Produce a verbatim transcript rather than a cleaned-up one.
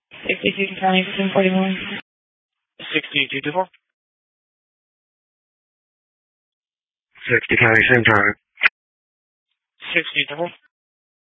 sixty-two County, fifteen forty-one. sixty-two to four. sixty County, same time. sixty to four.